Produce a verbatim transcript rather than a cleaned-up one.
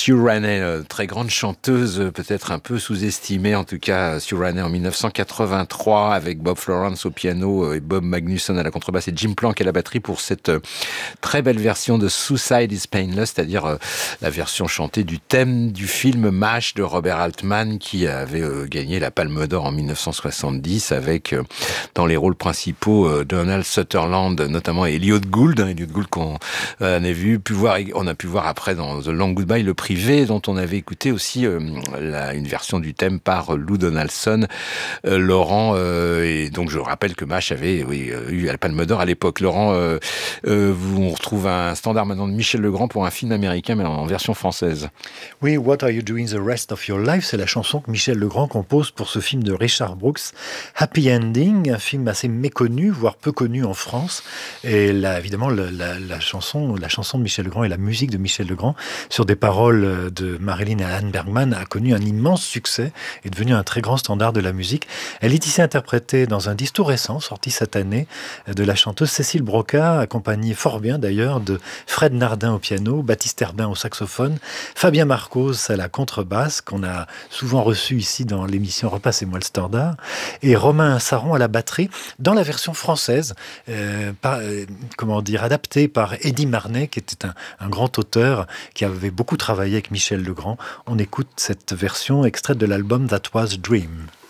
Sue Raney, très grande chanteuse, peut-être un peu sous-estimée, en tout cas Sue Raney en dix-neuf cent quatre-vingt-trois, avec Bob Florence au piano et Bob Magnusson à la contrebasse et Jim Plank à la batterie pour cette très belle version de Suicide is Painless, c'est-à-dire la version chantée du thème du film MASH de Robert Altman, qui avait gagné la Palme d'Or en dix-neuf cent soixante-dix avec dans les rôles principaux Donald Sutherland notamment et Elliot Gould, Elliot Gould qu'on a vu, pu voir, on a pu voir après dans The Long Goodbye, le privé, dont on avait écouté aussi euh, la, une version du thème par Lou Donaldson, euh, Laurent, euh, et donc je rappelle que MASH avait oui, eu la Palme d'Or à l'époque. Laurent, euh, euh, on retrouve un standard maintenant de Michel Legrand pour un film américain, mais en, en version française. Oui, What Are You Doing the Rest of Your Life, c'est la chanson que Michel Legrand compose pour ce film de Richard Brooks, Happy Ending, un film assez méconnu, voire peu connu en France. Et là, évidemment, la, la, la chanson, la chanson de Michel Legrand et la musique de Michel Legrand sur des paroles de Marilyn et Alan Bergman a connu un immense succès et est devenu un très grand standard de la musique. Elle est ici interprétée dans un disque tout récent, sorti cette année, de la chanteuse Cécile Broca, accompagnée fort bien d'ailleurs de Fred Nardin au piano, Baptiste Herbin au saxophone, Fabien Marcos à la contrebasse, qu'on a souvent reçu ici dans l'émission Repassez-moi le standard, et Romain Saron à la batterie, dans la version française, euh, par, euh, comment dire, adaptée par Eddie Marnay, qui était un, un grand auteur qui avait beaucoup travaillé avec Michel Legrand. On écoute cette version extraite de l'album That Was Dream.